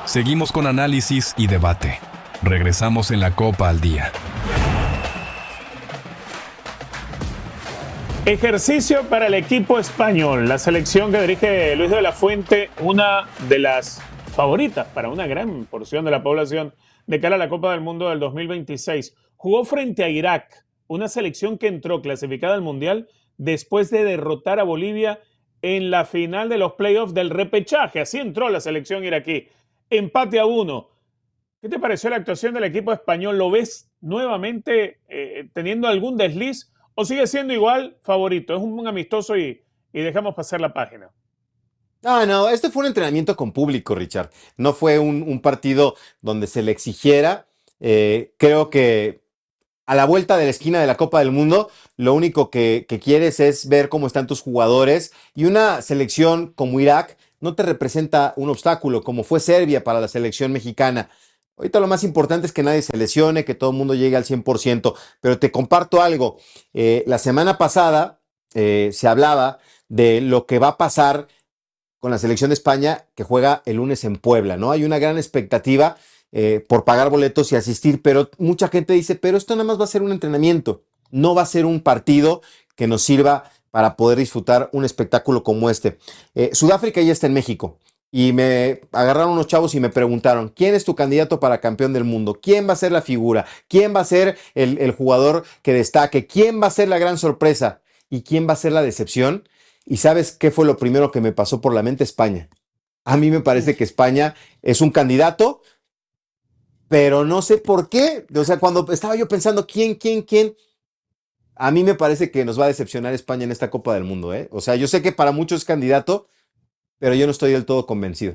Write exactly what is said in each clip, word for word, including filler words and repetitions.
Seguimos con análisis y debate. Regresamos en la Copa al Día. Ejercicio para el equipo español. La selección que dirige Luis de la Fuente, una de las favoritas para una gran porción de la población de cara a la Copa del Mundo del dos mil veintiséis. Jugó frente a Irak, una selección que entró clasificada al Mundial después de derrotar a Bolivia en la final de los playoffs del repechaje. Así entró la selección iraquí. Empate a uno. ¿Qué te pareció la actuación del equipo español? ¿Lo ves nuevamente eh, teniendo algún desliz o sigue siendo igual favorito? Es un, un amistoso y, y dejamos pasar la página. Ah, no, este fue un entrenamiento con público, Richard. No fue un, un partido donde se le exigiera. Eh, creo que a la vuelta de la esquina de la Copa del Mundo, lo único que, que quieres es ver cómo están tus jugadores. Y una selección como Irak no te representa un obstáculo, como fue Serbia para la selección mexicana. Ahorita lo más importante es que nadie se lesione, que todo el mundo llegue al cien por ciento. Pero te comparto algo. Eh, la semana pasada eh, se hablaba de lo que va a pasar con la selección de España que juega el lunes en Puebla, ¿no? Hay una gran expectativa eh, por pagar boletos y asistir, pero mucha gente dice, pero esto nada más va a ser un entrenamiento, no va a ser un partido que nos sirva para poder disfrutar un espectáculo como este. Eh, Sudáfrica ya está en México y me agarraron unos chavos y me preguntaron, ¿quién es tu candidato para campeón del mundo? ¿Quién va a ser la figura? ¿Quién va a ser el, el jugador que destaque? ¿Quién va a ser la gran sorpresa? ¿Y quién va a ser la decepción? ¿Y sabes qué fue lo primero que me pasó por la mente? España. A mí me parece que España es un candidato, pero no sé por qué. O sea, cuando estaba yo pensando quién, quién, quién, a mí me parece que nos va a decepcionar España en esta Copa del Mundo, ¿eh? O sea, yo sé que para muchos es candidato, pero yo no estoy del todo convencido.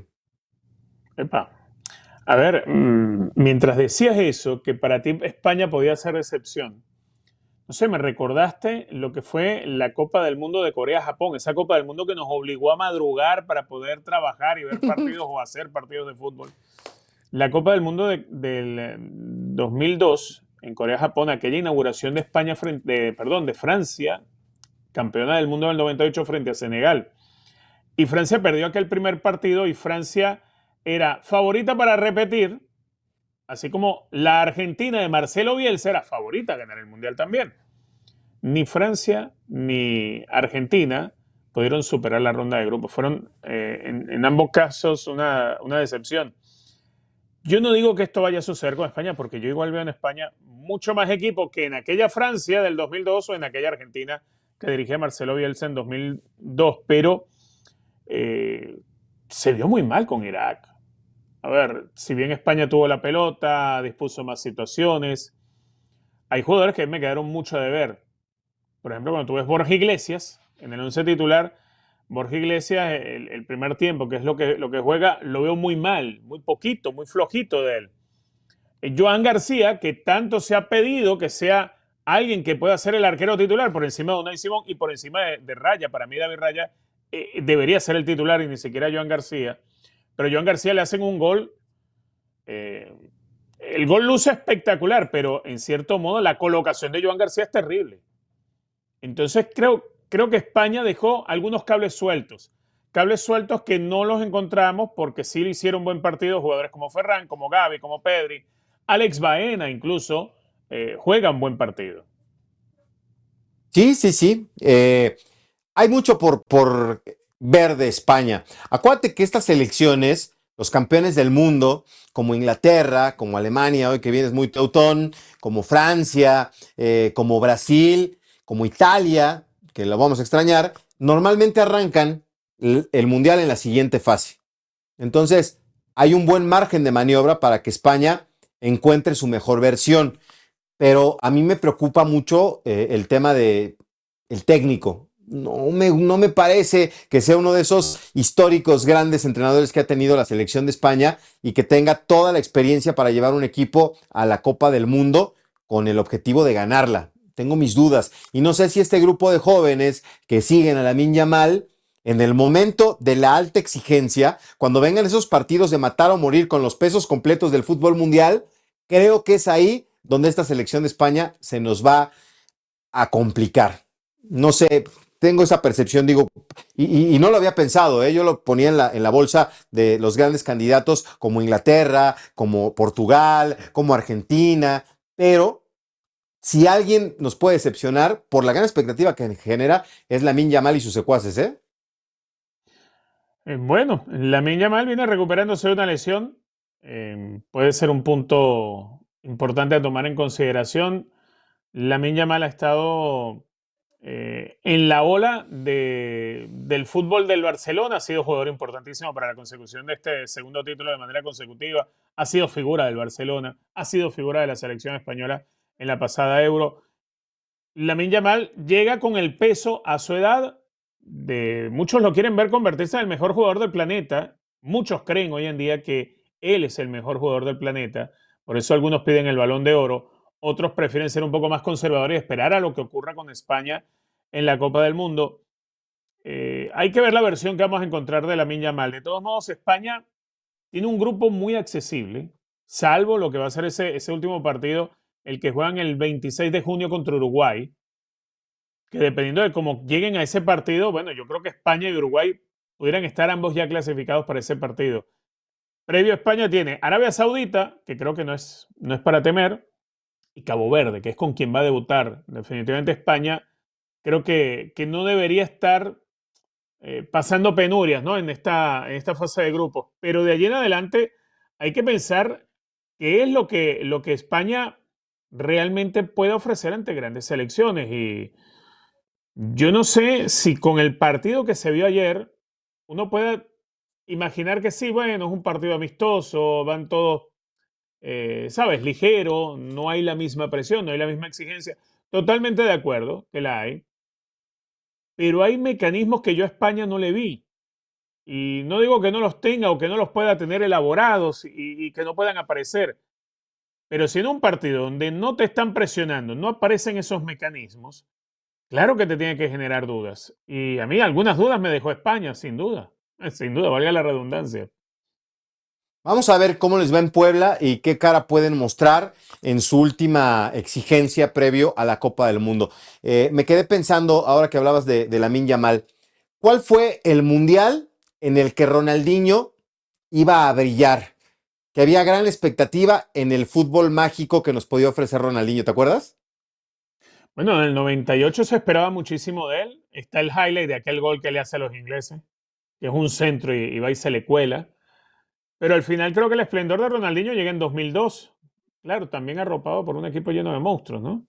Epa. A ver, mmm, mientras decías eso, que para ti España podía ser decepción, no sé, me recordaste lo que fue la Copa del Mundo de Corea-Japón, esa Copa del Mundo que nos obligó a madrugar para poder trabajar y ver partidos o hacer partidos de fútbol. La Copa del Mundo de, del dos mil dos en Corea-Japón, aquella inauguración de España frente, de, perdón, de Francia, campeona del mundo del noventa y ocho frente a Senegal. Y Francia perdió aquel primer partido y Francia era favorita para repetir, así como la Argentina de Marcelo Bielsa era favorita a ganar el Mundial también. Ni Francia ni Argentina pudieron superar la ronda de grupos. Fueron eh, en, en ambos casos una, una decepción. Yo no digo que esto vaya a suceder con España, porque yo igual veo en España mucho más equipo que en aquella Francia del dos mil dos o en aquella Argentina que dirigía Marcelo Bielsa en dos mil dos, pero eh, se vio muy mal con Irak. A ver, si bien España tuvo la pelota, dispuso más situaciones, hay jugadores que me quedaron mucho de ver. Por ejemplo, cuando tú ves Borja Iglesias en el once titular, Borja Iglesias, el, el primer tiempo, que es lo que, lo que juega, lo veo muy mal, muy poquito, muy flojito de él. Eh, Joan García, que tanto se ha pedido que sea alguien que pueda ser el arquero titular por encima de Unai Simón y por encima de, de Raya. Para mí David Raya eh, debería ser el titular y ni siquiera Joan García. Pero Joan García le hacen un gol. Eh, el gol luce espectacular, pero en cierto modo la colocación de Joan García es terrible. Entonces creo, creo que España dejó algunos cables sueltos. Cables sueltos que no los encontramos porque sí le hicieron buen partido jugadores como Ferran, como Gavi, como Pedri. Alex Baena incluso eh, juega un buen partido. Sí, sí, sí. Eh, hay mucho por, por ver de España. Acuérdate que estas selecciones, los campeones del mundo, como Inglaterra, como Alemania, hoy que vienes muy teutón, como Francia, eh, como Brasil, como Italia, que lo vamos a extrañar, normalmente arrancan el, el Mundial en la siguiente fase. Entonces, hay un buen margen de maniobra para que España encuentre su mejor versión. Pero a mí me preocupa mucho eh, el tema de el técnico. No me, no me parece que sea uno de esos históricos grandes entrenadores que ha tenido la selección de España y que tenga toda la experiencia para llevar un equipo a la Copa del Mundo con el objetivo de ganarla. Tengo mis dudas y no sé si este grupo de jóvenes que siguen a Lamine Yamal en el momento de la alta exigencia, cuando vengan esos partidos de matar o morir con los pesos completos del fútbol mundial, creo que es ahí donde esta selección de España se nos va a complicar. No sé, tengo esa percepción, digo, y, y- y no lo había pensado, ¿eh? Yo lo ponía en la, en la bolsa de los grandes candidatos como Inglaterra, como Portugal, como Argentina, pero si alguien nos puede decepcionar por la gran expectativa que genera, es Lamine Yamal y sus secuaces, ¿eh? Eh, bueno, Lamine Yamal viene recuperándose de una lesión. Eh, puede ser un punto importante a tomar en consideración. Lamine Yamal ha estado eh, en la ola de- del fútbol del Barcelona, ha sido jugador importantísimo para la consecución de este segundo título de manera consecutiva, ha sido figura del Barcelona, ha sido figura de la selección española en la pasada Euro. Lamine Yamal llega con el peso a su edad de muchos lo quieren ver convertirse en el mejor jugador del planeta. Muchos creen hoy en día que él es el mejor jugador del planeta. Por eso algunos piden el Balón de Oro. Otros prefieren ser un poco más conservadores y esperar a lo que ocurra con España en la Copa del Mundo. Eh, hay que ver la versión que vamos a encontrar de Lamine Yamal. De todos modos, España tiene un grupo muy accesible, salvo lo que va a ser ese, ese último partido, el que juegan el veintiséis de junio contra Uruguay, que dependiendo de cómo lleguen a ese partido, bueno, yo creo que España y Uruguay pudieran estar ambos ya clasificados para ese partido. Previo a España tiene Arabia Saudita, que creo que no es, no es para temer, y Cabo Verde, que es con quien va a debutar. Definitivamente España creo que, que no debería estar eh, pasando penurias, ¿no? En esta, en esta fase de grupos. Pero de allí en adelante hay que pensar qué es lo que, lo que España realmente puede ofrecer ante grandes selecciones. Y yo no sé si con el partido que se vio ayer, uno puede imaginar que sí, bueno, es un partido amistoso, van todos, eh, ¿sabes? Ligero, no hay la misma presión, no hay la misma exigencia. Totalmente de acuerdo que la hay, pero hay mecanismos que yo a España no le vi. Y no digo que no los tenga o que no los pueda tener elaborados y, y que no puedan aparecer, pero si en un partido donde no te están presionando, no aparecen esos mecanismos, claro que te tiene que generar dudas. Y a mí algunas dudas me dejó España, sin duda. Eh, Sin duda, valga la redundancia. Vamos a ver cómo les va en Puebla y qué cara pueden mostrar en su última exigencia previo a la Copa del Mundo. Eh, me quedé pensando, ahora que hablabas de, de Lamine Yamal, ¿cuál fue el mundial en el que Ronaldinho iba a brillar? Que había gran expectativa en el fútbol mágico que nos podía ofrecer Ronaldinho, ¿te acuerdas? Bueno, en el noventa y ocho se esperaba muchísimo de él. Está el highlight de aquel gol que le hace a los ingleses, que es un centro y, y va y se le cuela. Pero al final creo que el esplendor de Ronaldinho llega en dos mil dos. Claro, también arropado por un equipo lleno de monstruos, ¿no?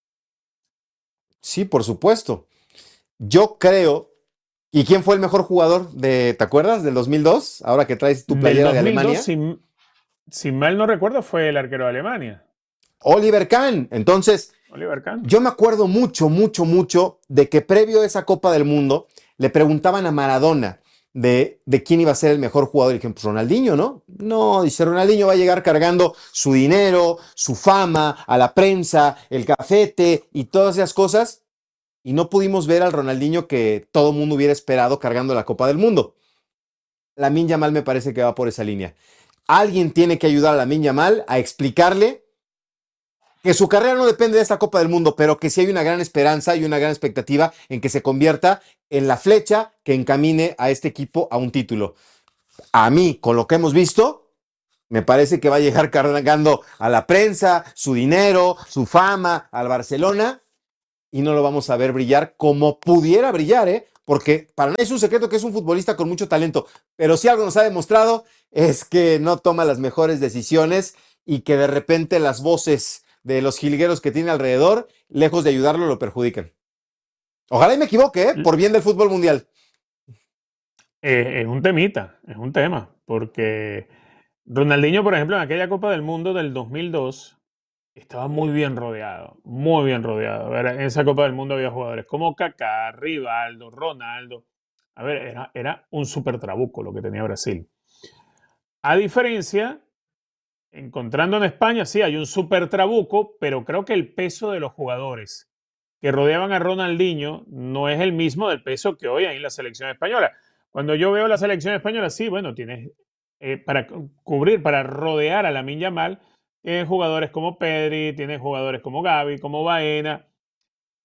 Sí, por supuesto. Yo creo. ¿Y quién fue el mejor jugador de, ¿te acuerdas? Del dos mil dos, ahora que traes tu Del playera de dos mil dos, Alemania. si, si mal no recuerdo, fue el arquero de Alemania, Oliver Kahn. Entonces, Oliver Kahn. yo me acuerdo mucho, mucho, mucho de que previo a esa Copa del Mundo le preguntaban a Maradona de, de quién iba a ser el mejor jugador. Y dijeron, pues Ronaldinho, ¿no? No, dice, Ronaldinho va a llegar cargando su dinero, su fama, a la prensa, el cafete y todas esas cosas. Y no pudimos ver al Ronaldinho que todo el mundo hubiera esperado cargando la Copa del Mundo. Lamine Yamal me parece que va por esa línea. Alguien tiene que ayudar a Lamine Yamal a explicarle que su carrera no depende de esta Copa del Mundo, pero que sí hay una gran esperanza y una gran expectativa en que se convierta en la flecha que encamine a este equipo a un título. A mí, con lo que hemos visto, me parece que va a llegar cargando a la prensa, su dinero, su fama, al Barcelona, y no lo vamos a ver brillar como pudiera brillar, ¿eh? Porque para nadie es un secreto que es un futbolista con mucho talento, pero si algo nos ha demostrado es que no toma las mejores decisiones y que de repente las voces de los jilgueros que tiene alrededor, lejos de ayudarlo, lo perjudican. Ojalá y me equivoque, ¿eh? Por bien del fútbol mundial. Eh, es un temita, es un tema, porque Ronaldinho, por ejemplo, en aquella Copa del Mundo del dos mil dos, estaba muy bien rodeado, muy bien rodeado. A ver, en esa Copa del Mundo había jugadores como Kaká, Rivaldo, Ronaldo. A ver, era, era un super trabuco lo que tenía Brasil. A diferencia, encontrando en España, sí, hay un super trabuco, pero creo que el peso de los jugadores que rodeaban a Ronaldinho no es el mismo del peso que hoy hay en la selección española. Cuando yo veo la selección española, sí, bueno, tienes eh, para cu- cubrir, para rodear a Lamine Yamal, tienes jugadores como Pedri, tienes jugadores como Gavi, como Baena.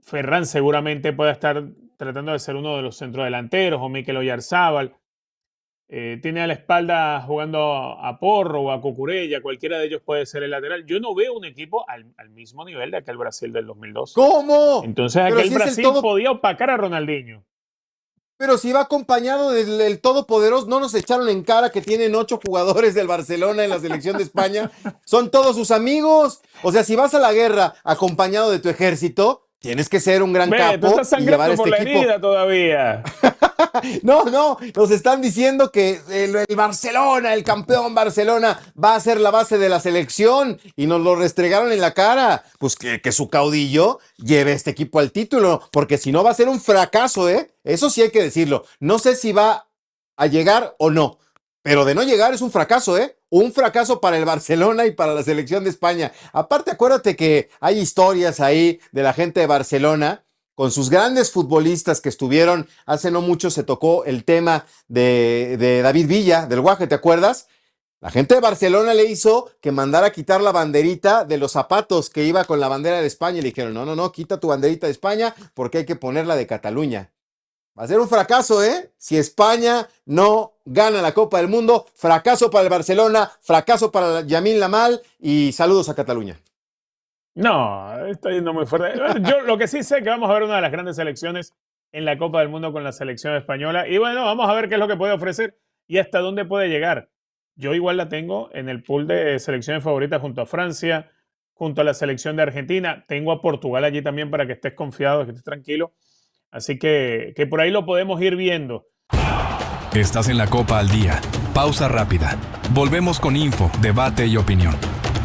Ferran seguramente pueda estar tratando de ser uno de los centrodelanteros, o Mikel Oyarzábal. Eh, tiene a la espalda jugando a Porro o a Cucurella, cualquiera de ellos puede ser el lateral. Yo no veo un equipo al, al mismo nivel de aquel Brasil del dos mil dos. ¿Cómo? Entonces Pero aquel si es el Brasil todo- podía opacar a Ronaldinho. Pero si va acompañado del, del todopoderoso, no nos echaron en cara que tienen ocho jugadores del Barcelona en la selección de España. Son todos sus amigos. O sea, si vas a la guerra acompañado de tu ejército, tienes que ser un gran Ve, tú capo estás y llevar sangrando este por la equipo. herida todavía. No, no, nos están diciendo que el, el Barcelona, el campeón Barcelona, va a ser la base de la selección y nos lo restregaron en la cara. Pues que, que su caudillo lleve este equipo al título, porque si no va a ser un fracaso, ¿eh? Eso sí hay que decirlo. No sé si va a llegar o no, pero de no llegar es un fracaso, ¿eh? Un fracaso para el Barcelona y para la selección de España. Aparte, acuérdate que hay historias ahí de la gente de Barcelona con sus grandes futbolistas que estuvieron, hace no mucho se tocó el tema de, de David Villa, del Guaje, ¿te acuerdas? La gente de Barcelona le hizo que mandara a quitar la banderita de los zapatos que iba con la bandera de España y le dijeron, no, no, no, quita tu banderita de España porque hay que ponerla de Cataluña. Va a ser un fracaso, ¿eh? Si España no gana la Copa del Mundo, fracaso para el Barcelona, fracaso para Lamine Yamal y saludos a Cataluña. No, está yendo muy fuerte. Yo lo que sí sé es que vamos a ver una de las grandes selecciones en la Copa del Mundo con la selección española. Y bueno, vamos a ver qué es lo que puede ofrecer y hasta dónde puede llegar. Yo igual la tengo en el pool de selecciones favoritas junto a Francia, junto a la selección de Argentina. Tengo a Portugal allí también para que estés confiado, que estés tranquilo. Así que, que por ahí lo podemos ir viendo. Estás en la Copa al Día. Pausa rápida. Volvemos con info, debate y opinión.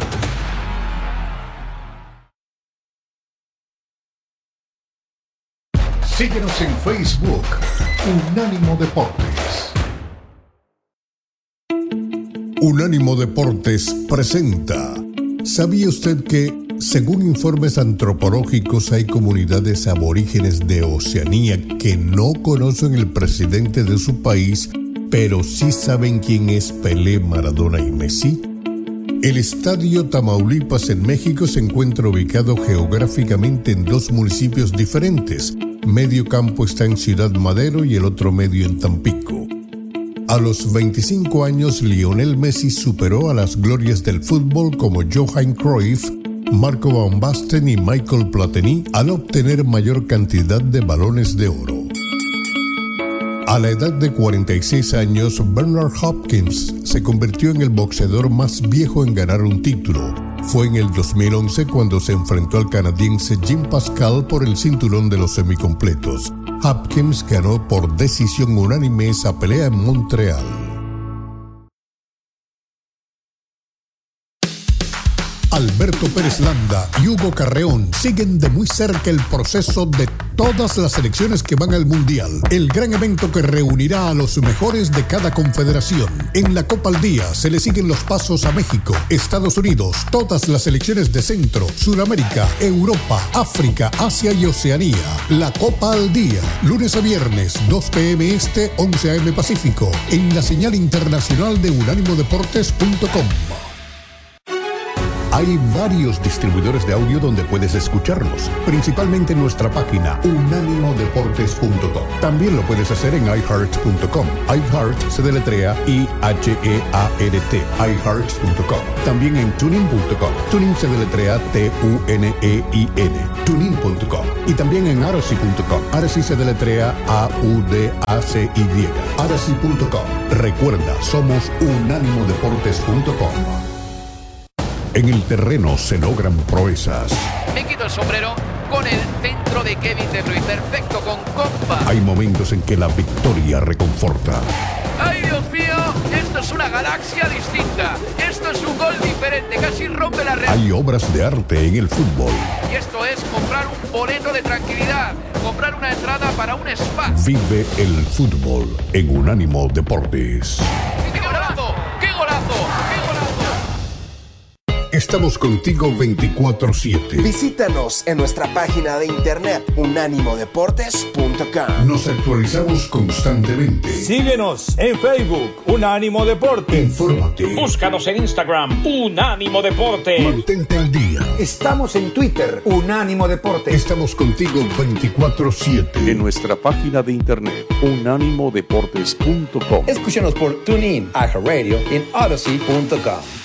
Síguenos en Facebook, Unánimo Deportes. Unánimo Deportes presenta. ¿Sabía usted que, según informes antropológicos, hay comunidades aborígenes de Oceanía que no conocen el presidente de su país, pero sí saben quién es Pelé, Maradona y Messi? El Estadio Tamaulipas en México se encuentra ubicado geográficamente en dos municipios diferentes. Medio campo está en Ciudad Madero y el otro medio en Tampico. A los veinticinco años, Lionel Messi superó a las glorias del fútbol como Johan Cruyff, Marco Van Basten y Michael Platini al obtener mayor cantidad de balones de oro. A la edad de cuarenta y seis años, Bernard Hopkins se convirtió en el boxeador más viejo en ganar un título. Fue en el dos mil once cuando se enfrentó al canadiense Jim Pascal por el cinturón de los semicompletos. Hopkins ganó por decisión unánime esa pelea en Montreal. Alberto Pérez Landa y Hugo Carreón siguen de muy cerca el proceso de todas las selecciones que van al Mundial, el gran evento que reunirá a los mejores de cada confederación. En la Copa al Día se le siguen los pasos a México, Estados Unidos, todas las selecciones de Centro, Sudamérica, Europa, África, Asia y Oceanía. La Copa al Día, lunes a viernes, dos p m este, once a m Pacífico, en la señal internacional de unánimo deportes punto com. Hay varios distribuidores de audio donde puedes escucharnos, principalmente en nuestra página unánimo deportes punto com. También lo puedes hacer en i heart punto com. iHeart se deletrea I H E A R T, i heart punto com. También en tunin punto com. Tunin se deletrea T U N E I N, tunin punto com. Y también en aracy punto com. Aracy se deletrea A U D A C Y, aracy punto com. Recuerda, somos unánimo deportes punto com. En el terreno se logran proezas. Me quito el sombrero con el centro de Kevin De Bruyne. Perfecto, con compa. Hay momentos en que la victoria reconforta. ¡Ay, Dios mío! Esto es una galaxia distinta. Esto es un gol diferente. Casi rompe la red. Hay obras de arte en el fútbol. Y esto es comprar un boleto de tranquilidad. Comprar una entrada para un spa. Vive el fútbol en Unánimo Deportes. ¡Qué golazo! ¡Qué golazo! ¡Qué golazo! Estamos contigo veinticuatro siete. Visítanos en nuestra página de internet unánimo deportes punto com. Nos actualizamos constantemente. Síguenos en Facebook, Unánimo Deportes. Infórmate. Búscanos en Instagram, Unánimo Deportes. Mantente al día. Estamos en Twitter, Unánimo Deportes. Estamos contigo veinticuatro siete. En nuestra página de internet, unánimo deportes punto com. Escúchanos por TuneIn, iHeartRadio y en Odyssey punto com.